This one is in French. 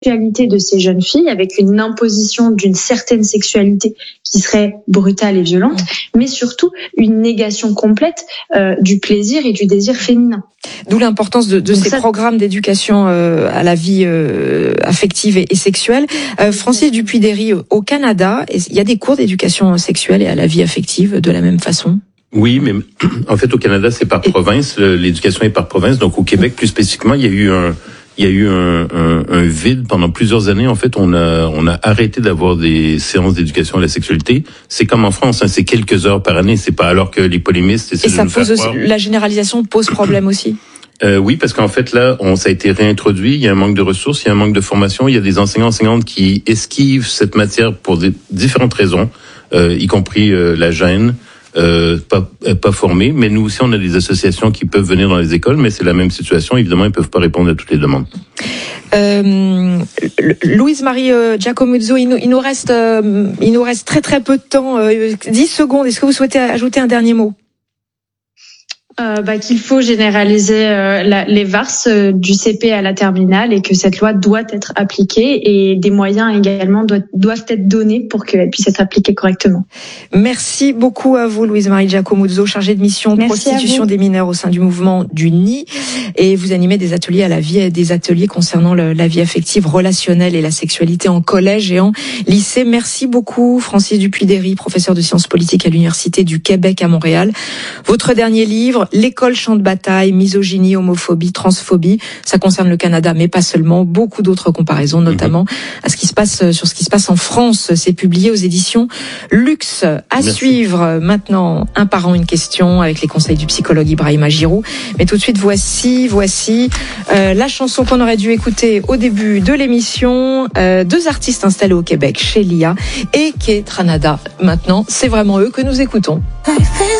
sexualité de ces jeunes filles avec une imposition d'une certaine sexualité qui serait brutale et violente, mais surtout une négation complète du plaisir et du désir féminin. D'où l'importance de ces programmes d'éducation à la vie affective et sexuelle. Francis Dupuy-Derry, au Canada, il y a des cours d'éducation sexuelle et à la vie affective de la même façon? Oui, mais en fait au Canada c'est par province, l'éducation est par province. Donc au Québec plus spécifiquement, il y a eu un vide pendant plusieurs années. En fait, on a arrêté d'avoir des séances d'éducation à la sexualité. C'est comme en France, c'est quelques heures par année. C'est pas alors que les polémistes essaient de nous faire croire. La généralisation pose problème aussi. Oui, parce qu'en fait là, ça a été réintroduit. Il y a un manque de ressources, il y a un manque de formation. Il y a des enseignants-enseignantes qui esquivent cette matière pour différentes raisons, y compris la gêne. Pas formés, mais nous aussi on a des associations qui peuvent venir dans les écoles, mais c'est la même situation. Évidemment, ils peuvent pas répondre à toutes les demandes. Louise-Marie Giacomuzzo, il nous reste très très peu de temps, 10 secondes. Est-ce que vous souhaitez ajouter un dernier mot? Qu'il faut généraliser les VARS du CP à la terminale et que cette loi doit être appliquée et des moyens également doivent être donnés pour qu'elle puisse être appliquée correctement. Merci beaucoup à vous, Louise-Marie Giacomuzzo, chargée de mission prostitution des mineurs au sein du mouvement du NIE, et vous animez des ateliers concernant la vie affective, relationnelle et la sexualité en collège et en lycée. Merci beaucoup, Francis Dupuy-Derry, professeur de sciences politiques à l'Université du Québec à Montréal. Votre dernier livre, L'école champ de bataille, misogynie, homophobie, transphobie, ça concerne le Canada, mais pas seulement, beaucoup d'autres comparaisons, notamment sur ce qui se passe en France. C'est publié aux éditions Luxe. Suivre maintenant Un parent, une question, avec les conseils du psychologue Ibrahima Giroux. Mais tout de suite, voici la chanson qu'on aurait dû écouter au début de l'émission. Deux artistes installés au Québec, chez Lia et Kay Tranada. Maintenant, c'est vraiment eux que nous écoutons.